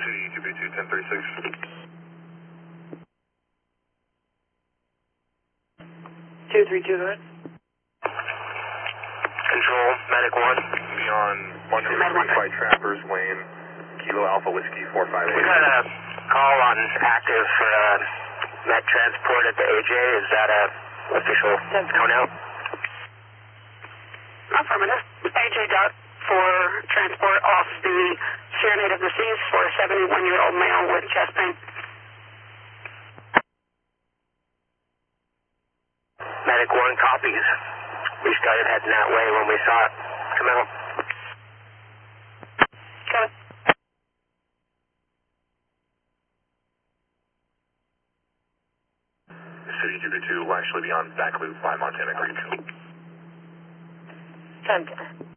City QB2 1036. Two three two, go ahead. Control, Medic 1. Beyond 135 Trappers Lane, Kilo Alpha Whiskey 458. We got a call on active for med transport at the AJ. Is that a official count out? Affirmative. AJ dot for transport off the Serenade of the Seas for a 71-year-old male with chest pain. Medic 1 copies. We started heading that way when we saw it come out. Got it. City QB2 will actually be on back loop by Montana Creek. 10.